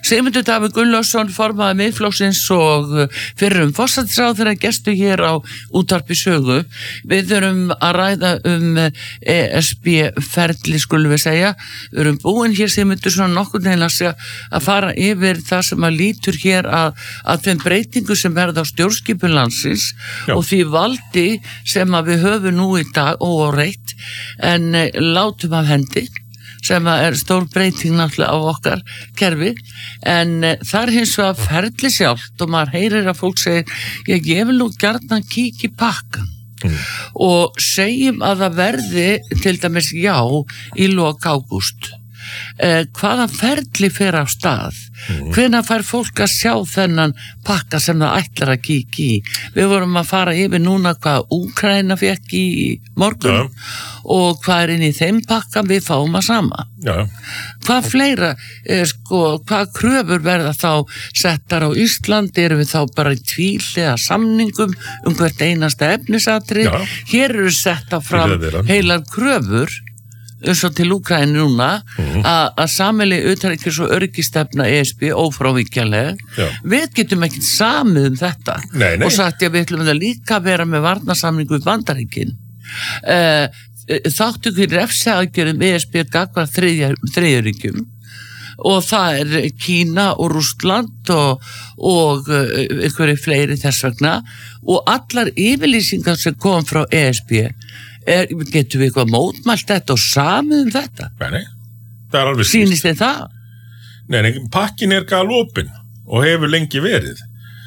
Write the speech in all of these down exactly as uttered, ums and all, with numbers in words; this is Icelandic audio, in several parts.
Sigmundur Davíð Gunnlaugsson, formaður Miðflokksins og fyrrum forsætisráðherra gestu hér á Útvarpi Sögu. Við erum að ræða um E S B-ferli, skulum við segja. Við erum búin hér, Sigmundur, svona nokkurn veginn að, að fara yfir það sem að lítur hér að, að þeim breytingu sem verða á stjórnskipun landsins og því valdi sem að við höfum nú í dag óáreitt en látum af hendi, sem er stór breyting náttúrulega á okkar kerfi, en þar hins vegar ferli sjálft og maður heyrir að fólk segir, ég, ég vil nú gjarnan kíkja í pakkan mm. og segjum að það verði til dæmis já í lok ágúst. Eh, hvaða ferli fer af stað? Mm. Hvenær fær fólk að sjá þennan pakka sem það ætlar að kíkja í? Við vorum að fara yfir núna hvað Úkraína fekk í morgun ja. Og hvað er inn í þeim pakka við fáum að sama. Ja. Hvað fleira, eh, sko, hvað kröfur verða þá settar á Íslandi? Erum við þá bara í tvíhliða samningum um hvert einasta efnisatrið? Ja. Hér eru setta fram heilar kröfur eins og til Úkraínu núna mm-hmm. að sameiginleg utanríkis- og öryggistefna E S B ófrávíkjanlega. Við getum ekki samið um þetta nei, nei. Og sagt að við ætlum að líka vera með varnarsamningu við Bandaríkin. Uh, þáttu ekki refsiaðgerðum E S B gagnvart þriðjuríkjum og það er Kína og Rússland og, og uh, einhverju fleiri þess vegna og allar yfirlýsingar sem kom frá E S B Er, getum við eitthvað mótmælt þetta og samið um þetta? Nei, nei, það er alveg sýnist þið það? Nei, nei, pakkin er galopin og hefur lengi verið.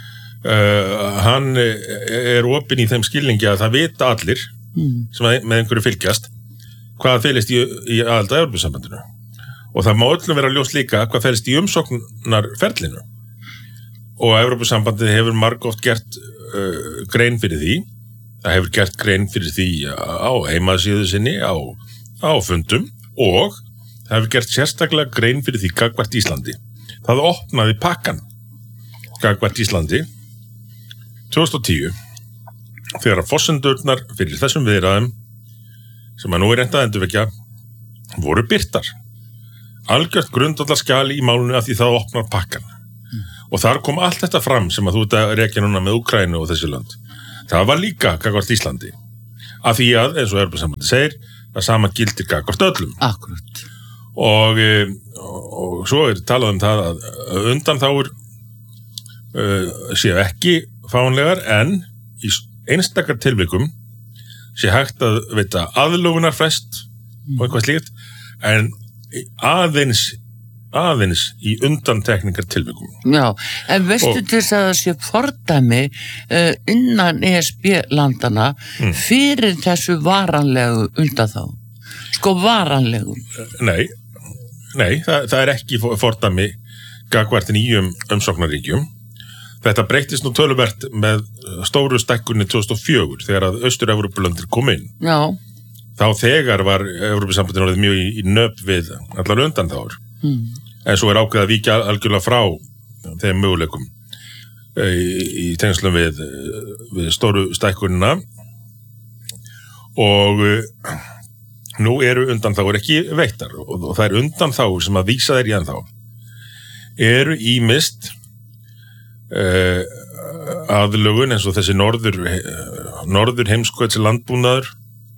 Uh, hann er opin í þeim skilningi að það vita allir mm. sem með einhverju fylgjast hvað felist í, í aðalda Evrópusambandinu. Og það má öllum vera ljóst líka hvað felist í umsóknarferlinu. Og Evrópusambandið hefur margoft gert uh, grein fyrir því. Það hefur gert grein fyrir því á heimasíðu sinni, á, á fundum og það hefur gert sérstaklega grein fyrir því gagnvart Íslandi. Það opnaði pakkan gagnvart Íslandi tvö þúsund og tíu þegar að forsendurnar fyrir þessum viðræðum sem að nú er reynt að endurvekja voru birtar. Algjört grundvallarskjal í málunni að því það opnar pakkan. Mm. Og þar kom allt þetta fram sem að þú ert að rekja núna með Úkraínu og þessi lönd. Það var líka gagnvart Íslandi. Af því að, eins og Evrópusambandið segir, að sama gildir gagnvart öllum. Akkurat. Og, og, og svo er talað um það að undanþágur uh, séu ekki fánlegar en í einstakar tilvikum sé hægt að veita aðlögunarfrest og eitthvað slíkt en aðeins aðeins í undantekningar tilvikum. Já, en veistu og, til þess að það sé fordæmi uh, innan E S B-landana mm. fyrir þessu varanlegu undanþá? Sko varanlegu? Nei, nei það, það er ekki fordæmi gagnvart nýjum umsóknaríkjum. Þetta breyttist nú töluvert með stóru stækkunni tvö þúsund og fjögur þegar að Austur-Evrópulöndin kom inn. Já. Þá þegar var Evrópusambandinu orðið mjög í, í nöp við allar undanþágur. Mm. En svo er ákveð að víkja algjörlega frá þeim möguleikum í, í tengslum við, við stóru stækkunina og nú eru undanþágur ekki veittar og, og það er undanþágur sem að vísa þeir í ennþá eru ýmist uh, aðlögun eins og þessi norður, norður heimskauts landbúnaður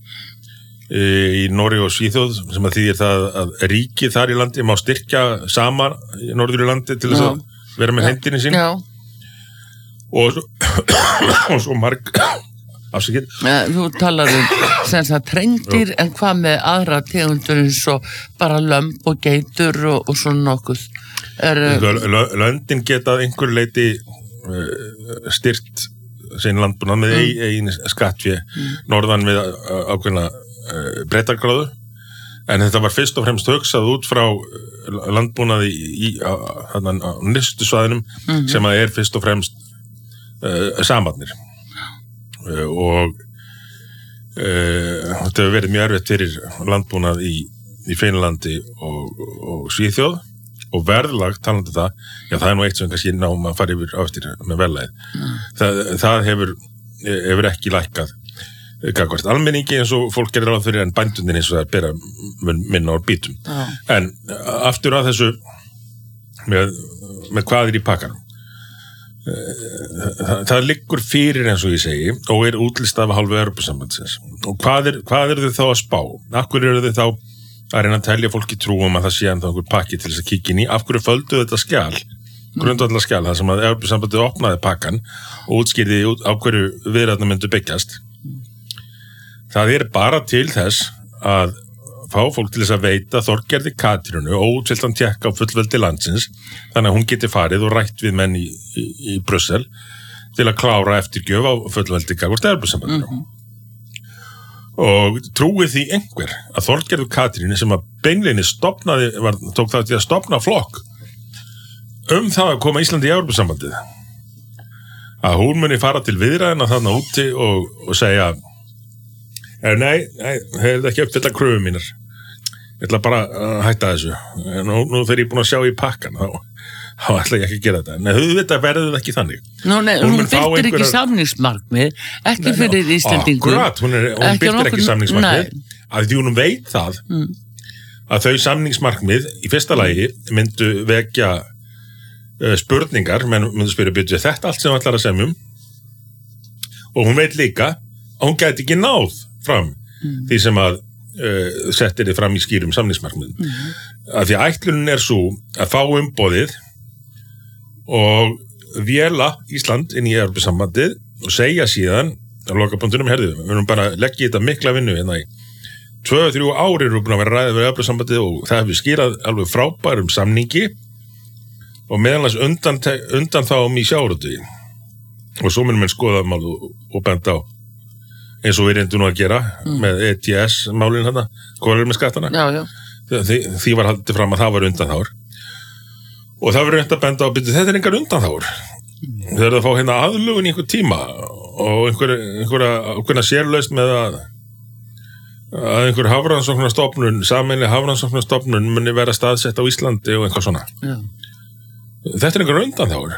í Noregi og Svíþjóð sem að þýðir það að ríkið þar í landi má styrkja saman í norður í landi til þess að vera með hendinni sín Já. og svo, og svo marg afsakið. Þú talar um sem sagt trengdýr en hvað með aðra tegundur eins og bara lömb og geitur og, og svona nokkuð er, Löndin geta einhver leiti uh, styrt sín landbúnað með mm. eigin skattfé mm. norðan við ákveðna breytargráðu en þetta var fyrst og fremst hugsað út frá landbúnaði í, í, á, á, á nyrstu svæðinum mm-hmm. sem að er fyrst og fremst uh, samarnir uh, og uh, þetta hefur verið mjög erfitt fyrir landbúnað í, í Finnlandi og, og Svíþjóð og verðlag talandi það, já það er nú eitt sem kannski náum að fara yfir ástir með verðlagið mm. það, það hefur, hefur ekki lækkað gagnvart almenningi eins og fólk gerir ráð fyrir en bændundin eins og það er bera minna á bítum. Ah. En aftur að þessu með með hvað er í pakkanum. Það, það liggur fyrir eins og ég segi og er útlistað af hálfu Evrópusambandsins. Og hvað er, hvað er þau þá að spá? Af hverju eru þau þá að reyna að telja fólki trú um að það sé ennþá einhver pakki til þess að kíkja inn í? Af hverju földu þetta skjal, grundvallar skjal, það sem að Evrópusambandið opnaði pakkan og útskýrði út á hverju viðræðurnar myndu byggjast? Það er bara til þess að fá fólk til þess að veita Þorgerði Katrínu óútfylltan tékka á fullveldi landsins þannig að hún geti farið og rætt við menn í, í, í Brussel til að klára eftirgjöf á fullveldi gagnvart Evrópusambandinu. Mm-hmm. Og trúið því einhver að Þorgerði Katrínu sem að beinleginni stofnaði, var, tók það til að stofna flokk um það að koma Íslandi í Evrópusambandið, að hún muni fara til viðræðina þarna úti og, og segja nei, nei, það er ekki uppfyllt að kröfu mínar. Ég ætla bara að hætta þessu. Nú, nú þegar ég er búin að sjá í pakkan, þá, þá ætla ég ekki að gera þetta. Nei, þetta verður ekki þannig. Nú, nei, hún, hún byrtir einhverjar... ekki samningsmarkmið, ekki nei, fyrir Íslendingur. Akkurat, hún, er, hún byrtir nokkur... ekki samningsmarkmið, að því hún veit það, mm. að þau samningsmarkmið í fyrsta lagi myndu vekja uh, spurningar, menn myndu spyrja byrja þetta allt sem ætlar að semjum, og hún veit líka að hún gæti ekki náð fram mm. því sem að Uh, settir þið fram í skýrum samningsmarkmiðum. Mm-hmm. Af því að ætlunin er svo að fá umboðið og véla Ísland inn í Evrópusambandið og segja síðan á lokapunktunum, herðu, við erum bara að leggja þetta mikla vinnu hérna í tvö til þrjú ári erum við búin að vera ræðið við Evrópusambandið og það hefur skýrað alveg frábærum samningi og meðanlega undan, undan þá um í sjávarútvegi og svo munum við skoða mál og, og benda á eins og við reyndum nú að gera mm. með E T S-málinn hérna, kolefnisskattana. Já, já. Því, því var haldið fram að það var undanþágur. Og það var reynd að benda á byrju, þetta er engar undanþágur. Mm. Þau eru að fá hérna aðlugun í einhver tíma og einhver, einhverja, einhverja sérlaust með að, að einhver hafrannsóknarstofnun, sameinlega hafrannsóknarstofnun muni vera staðsett á Íslandi og einhver svona. Já. Þetta er engar undanþágur.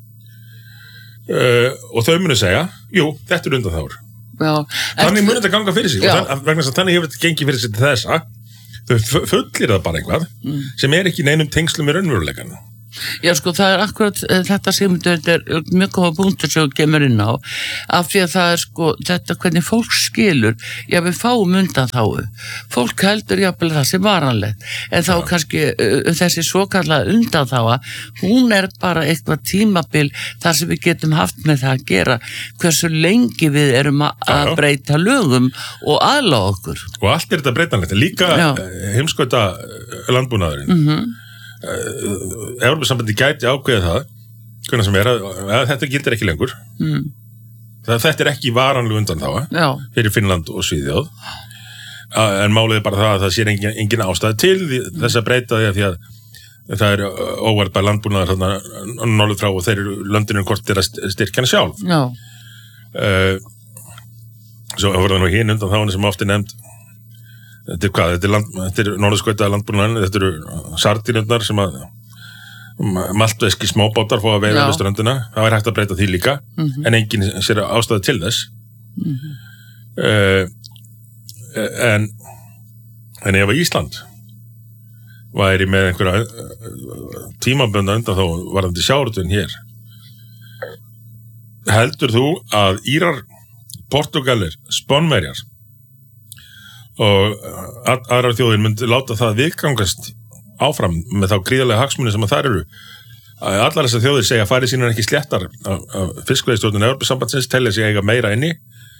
Uh, og þau muni segja, jú, þetta er undanþágur. Já, þannig munið þetta ganga fyrir sig já. og þann, vegna þess að þannig hefur þetta gengið fyrir sig til þessa þau fullir það bara einhvað mm. sem er ekki neinum tengslum í raunveruleikann. Já sko það er akkurat þetta sem þetta er mjög góða punktur sem þú kemur inn á af því að það er sko þetta hvernig fólk skilur, já við fáum undan þáu, fólk heldur jáfnvel það sem varanlegt, en þá ja. kannski uh, þessi svokallaða undan þáa hún er bara eitthvað tímabil þar sem við getum haft með það að gera hversu lengi við erum að breyta lögum og aðlaga okkur. Og allt er þetta breytanlegt, líka heimskauta landbúnaðurinn. Mhm. Evrópusambandi gæti ákveða það hvernig sem er að, að þetta gildir ekki lengur mm. það, þetta er ekki varanlega undanþága Já. fyrir Finnland og Svíþjóð en málið er bara það að það sér engin, engin ástæð til því, mm. þess að breyta því að, því að það er óvarpa landbúnaðar þarna norður frá og þeir eru löndinu hvort er að styrkja hana sjálf uh, svo voru það nú hinn undanþágana sem ofti nefnd. Þetta er hvað, þetta er, land, þetta er norðurskautaða landbúnaðurinn, þetta eru sardínurnar sem að maltveski smábátar fá að veiða við ströndina, það er hægt að breyta því líka, mm-hmm. en enginn sér ástæðu til þess. Mm-hmm. Uh, en, en ef að Ísland væri með einhverja tímabönda undan þá varðandi sjávarútveginn hér, heldur þú að Írar, Portúgalir, Spánverjar og aðrar þjóðir myndi láta það viðgangast áfram með þá gríðarlega hagsmuni sem að þær eru. Allar þessar þjóðir segja að færi sínar ekki sléttar af fiskveiðistjórnun Evrópusambandsins telja sig eiga meira inni.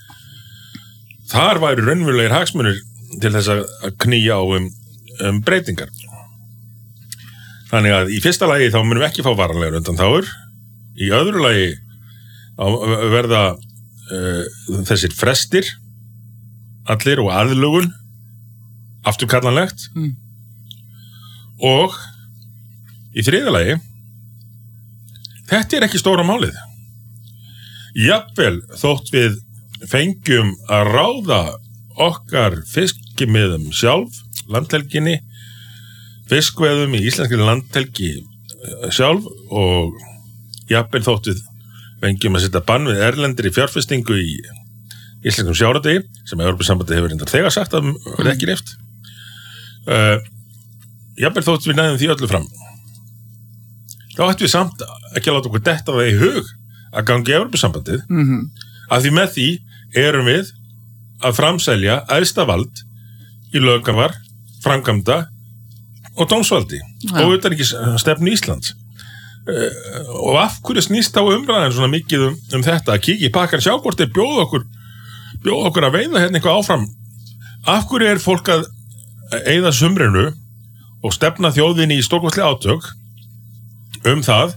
Þar væru raunverulegir hagsmunir til þess að knýja á um, um breytingar. Þannig að í fyrsta lagi þá munum við ekki fá varanlegar undanþágur. Í öðru lagi verða uh, þessir frestir allir og aðlugun afturkallanlegt mm. og í þriðja lagi þetta er ekki stóra málið. Jafnvel þótt við fengjum að ráða okkar fiskimiðum sjálf, landhelginni, fiskveðum í íslenski landhelgi sjálf og jafnvel þótt við fengjum að setja bann við erlendri fjárfestingu í íslenskum sjávarútvegi sem Evrópusambandið hefur reyndar þegar sagt að verði ekki leyft. Uh, jafnvel þótt við næðum því öllu fram. þá ættum við samt ekki að láta okkur detta það í hug að gangi Evrópusambandið, mm-hmm. að því með því erum við að framselja æðsta vald í löggafar, framkvæmda og dómsvaldi ja. Og utanríkisstefnu Íslands. Uh, og af hverju snýst á umræðan svona mikið um, um þetta að kíkja í pakkan, sjá hvort þeir bjóða okkur bjóða okkur að veiða hérna eitthvað áfram. Af hverju er fólk að eyða sumrinu og stefna þjóðinni í stórkostlega átök um það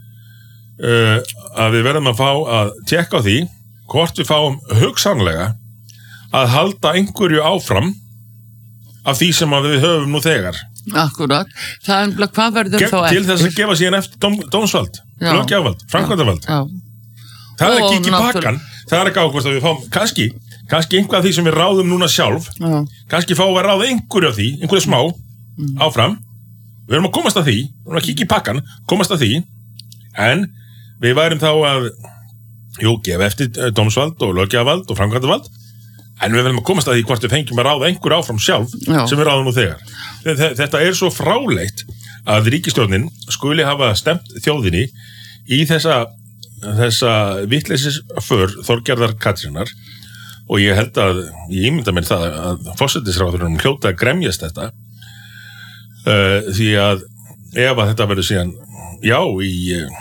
uh, að við verðum að fá að tjekka á því hvort við fáum hugsanlega að halda einhverju áfram af því sem að við höfum nú þegar. Akkurat, það er umlað hvað verður Ge- þá eftir? Til þess að gefa síðan eftir dóm, dómsvald, löggjafvald, framkvæmdavald. Það er Og ekki ekki náttúr- pakkan, það er ekki ákvæmst að við fáum, kannski, kannski einhvað af því sem við ráðum núna sjálf, Já. kannski fáum við að ráða einhverju af því, einhverju smá, áfram, við erum að komast að því, við erum að kíkja í pakkan, komast að því, en við værum þá að, jú, gefa eftir dómsvald og löggjafald og framkvæmdavald, en við verðum að komast að því hvort við fengjum að ráða einhver áfram sjálf Já. sem við ráðum nú þegar. Þetta er svo fráleitt að ríkisstjórnin skuli hafa stemt þjóðinni í þessa, þessa vitleysis för Þorgerðar Katrínar og ég held að, ég ímynda mér það að forsætisráðurinn hljóta að gremjast þetta uh, því að ef að þetta verður síðan já í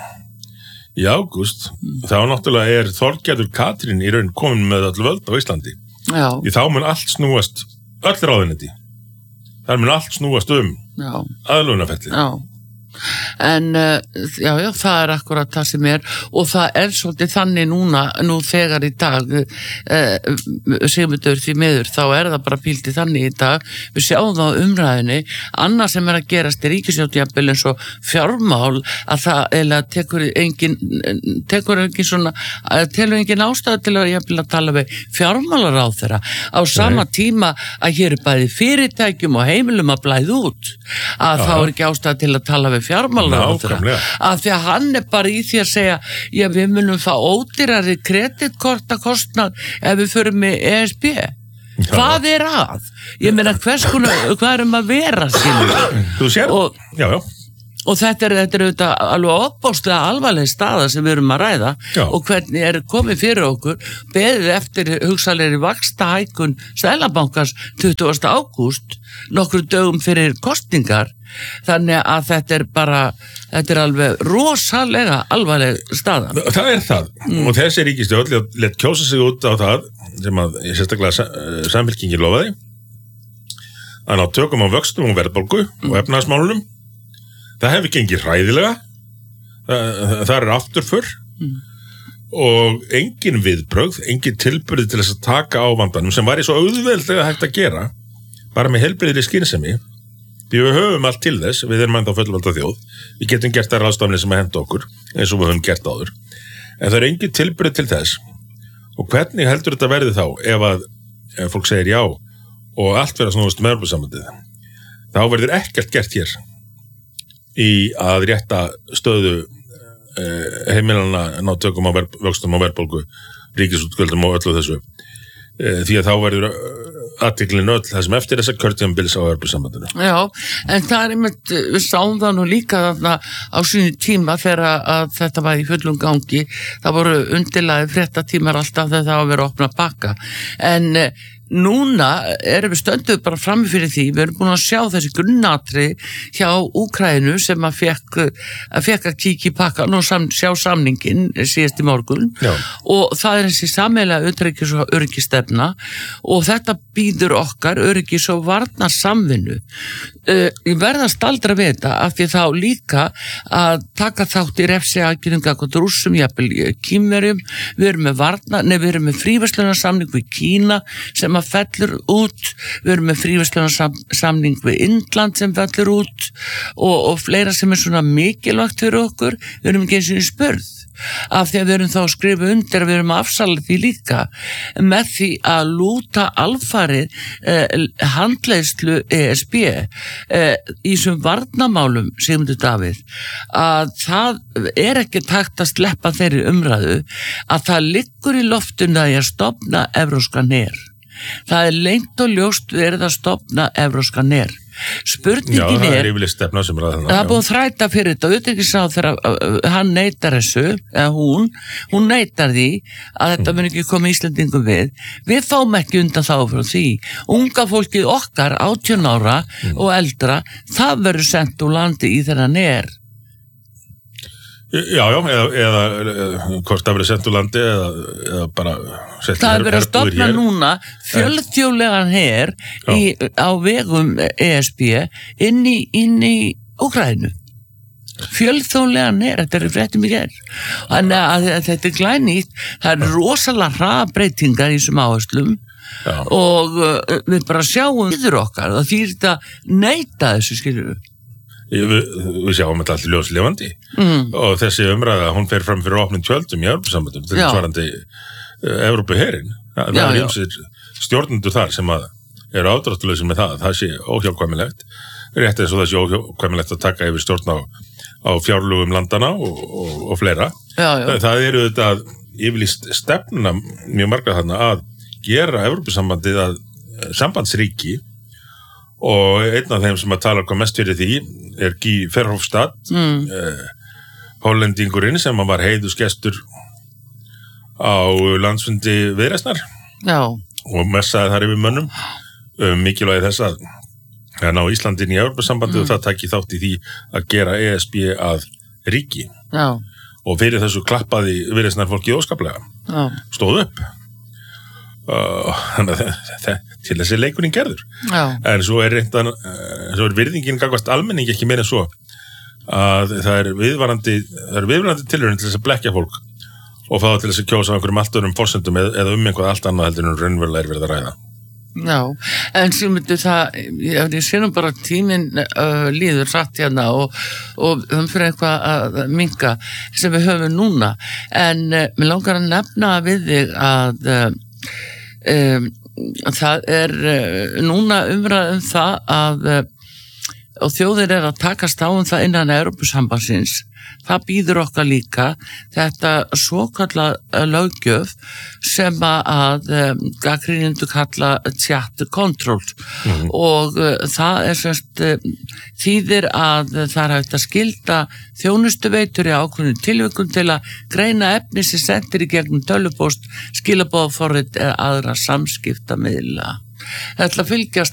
í ágúst, þá náttúrulega er Þorgerður Katrín í raun komin með öll völd á Íslandi. Já. Því þá mun allt snúast öll ráðuneyti. Það mun allt snúast um aðlögunarferlið. Já. En uh, já, já, það er akkurat það sem er og það er svolítið þannig núna, nú þegar í dag uh, Sigmundur því miður, þá er það bara píltið þannig í dag, við sjáum það á umræðinni, annað sem er að gerast í ríkisstjórn eins og fjármál að það eða tekur engin tekur engin svona telur engin ástæða til að jafnvel að tala við fjármálaráðherra á sama Nei. Tíma að hér er bæði fyrirtækjum og heimilum að blæða út að Já. Þá er ekki ástæða til að tala við fjármálaráðherra af því að hann er bara í því að segja já við munum fá ódýrari kreditkortakostnad ef við förum með E S B já. Hvað er að? Ég meina hvers konar hvað erum að vera þú sér, og, já já og þetta er, þetta er auðvitað alveg opbóðslega alvarleg staða sem við erum að ræða já. Og hvernig er komið fyrir okkur beðið eftir hugsalegri vaxtahækkun Seðlabankans tuttugasta ágúst nokkru dögum fyrir kosningar þannig að þetta er bara þetta er alveg rosalega alvarleg staða. Það er það mm. og þessi ríkisstjórn lét kjósa sig út á það sem að sérstaklega Samfylkingin lofaði að ná tökum á vöxtum og verðbólgu mm. og efnahagsmálunum. Það hefur gengið hræðilega, það, það er afturför mm. og engin viðbrögð, engin tilburði til þess að taka á vandanum sem var í svo auðveldlega hægt að gera, bara með heilbrigðri skynsemi, því við höfum allt til þess, við erum ennþá fullvalda þjóð, við getum gert þær ráðstafnir sem að henda okkur, eins og við höfum gert áður, en það er engin tilburði til þess, og hvernig heldur þetta verði þá, ef að ef fólk segir já, og allt verður að snúast með Evrópusambandið, þá verður ekkert gert hér, í að rétta stöðu eh, heimilanna ná tökum á vöxtum og verðbólgu ríkisútgjöldum og öllu þessu eh, því að þá verður athygli öll það sem eftir þessa kjörtímabils á Evrópusambandinu. Já, en það er einmitt, við sáum það nú líka þarna á sínu tíma þegar að þetta var í fullum gangi, það voru undirlagi fréttatímar alltaf þegar það var að vera að opna pakka, en núna erum við stönduð bara frammi fyrir því, við erum búin að sjá þessi grunnatri hjá Úkraínu sem að fekk að, fekk að kíkja í pakkan og sam, sjá samningin síðast í morgun Já. Og það er þessi sameiginlega öryggis- og öryggisstefna og þetta býður okkar öryggis- og varnarsamvinnu. Uh, ég verða að staldra við þetta af því þá líka að taka þátt í refsiaðgerðum gagnvart Rússum, jafnvel Kínverjum, við erum með varna, nei við erum með fríverslunarsamning við Kína sem að fellur út, við erum með fríverslunarsamning við Indland sem fellur út og, og fleira sem er svona mikilvægt fyrir okkur, við erum ekki eins og spurð af því að við erum þá að skrifa undir að við erum að afsala því líka með því að lúta alfarið eh, handleiðslu E S B eh, í þessum varnamálum Sigmundur Davíð að það er ekki takt að sleppa þeirri umræðu að það liggur í loftinu að ég stofna evrópskan her. Það er lengt og ljóst verið að stofna evrópskan her Spurningin Já, það er, er yfirleitt stefna sem ræða það er búin að þræta fyrir þetta, utanríkisráðherra, hann neitar þessu, eða hún, hún neitar því að þetta mun ekki koma Íslendingum við. Við fáum ekki undan þá frá því. Unga fólkið okkar, átján ára mm. og eldra, það verður sendt úr landi í þennan er. Já, já, eða, eða, eða hvort það verið sendt úr landi eða, eða bara sett það er verið að stofna núna fjölþjóðlegan her í, á vegum E S B inn í, inn í Úkraínu. Fjölþjóðlegan her, þetta er fréttum í hér. Þannig að, að þetta er glænýtt, það er rosalega hraðbreytingar í þessum áherslum já. Og uh, við bara sjáum yfir okkar og því er þetta neita þessu, skilur við. Við, við sjáum þetta allir ljóslefandi mm. og þessi umræða, hún fer fram fyrir opnum tjöldum í Evrópusambandum til svarandi uh, Evrópuherinn. Það, það er ýmsir stjórnendur þar sem að eru ádráttuleysir með það, það sé óhjákvæmilegt. Rétt eins og það sé óhjákvæmilegt að taka yfir stjórn á, á fjárlögum landana og, og, og fleira. Já, já. Það, það eru þetta yfirlýst stefnuna mjög margra þarna að gera Evrópusambandið að sambandsríki og einn af þeim sem að tala hvað mest fyrir því er Guy Verhofstadt, mm. eh, hollendingurinn sem var heiðusgestur á landsfundi Viðreisnar og messaði þar yfir mönnum um mikilvægi þess að að ná Íslandin í Evrópusambandið mm. og það taki þátt í því að gera E S B að ríki. Já. Og fyrir þessu klappaði Viðreisnar fólki óskaplega. Já. Stóð upp. Þannig uh, að til þessi leikurinn gerður. Já. En svo er reyndan uh, svo er virðingin gagnvart almenningi ekki meira en svo að það er viðvarandi það er viðvarandi tilraun til þess að blekkja fólk og fá til þess að kjósa á einhverjum allt öðrum forsendum eð, eða um einhvað allt annað heldur en raunverulega er verið að ræða. Já, en sem myndu það ég, ég sé nú bara tíminn uh, líður satt hérna og, og um fyrir eitthvað að minka sem við höfum núna en uh, mér langar að nefna við þig að uh, Um, það er uh, núna umræð um það að uh, og þjóðir er að takast á um það innan Evrópusambandsins það býður okkar líka þetta svokallað löggjöf sem að um, gagnrýnendur kalla chat control mm-hmm. og uh, það er semst uh, þýðir að uh, það er hægt að skylda þjónustuveitur í ákveðnum tilvikum til að greina efni sem sendir í gegnum tölvupóst, skilabóðaforrit eða aðra samskiptamiðla. Þetta fylgjast